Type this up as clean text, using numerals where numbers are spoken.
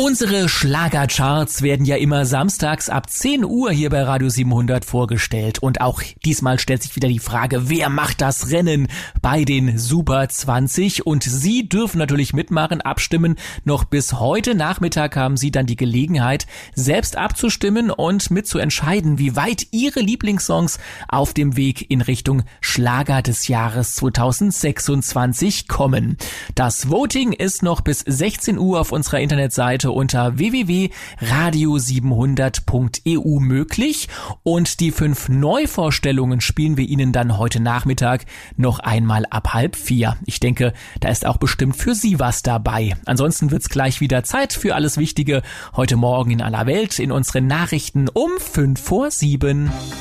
Unsere Schlagercharts werden ja immer samstags ab 10 Uhr hier bei Radio 700 vorgestellt. Und auch diesmal stellt sich wieder die Frage, wer macht das Rennen bei den Super 20? Und Sie dürfen natürlich mitmachen, abstimmen. Noch bis heute Nachmittag haben Sie dann die Gelegenheit, selbst abzustimmen und mitzuentscheiden, wie weit Ihre Lieblingssongs auf dem Weg in Richtung Schlager des Jahres 2026 kommen. Das Voting ist noch bis 16 Uhr auf unserer Internetseite unter www.radio700.eu möglich und die 5 Neuvorstellungen spielen wir Ihnen dann heute Nachmittag noch einmal ab 3:30. Ich denke, da ist auch bestimmt für Sie was dabei. Ansonsten wird's gleich wieder Zeit für alles Wichtige heute Morgen in aller Welt in unseren Nachrichten um 6:55.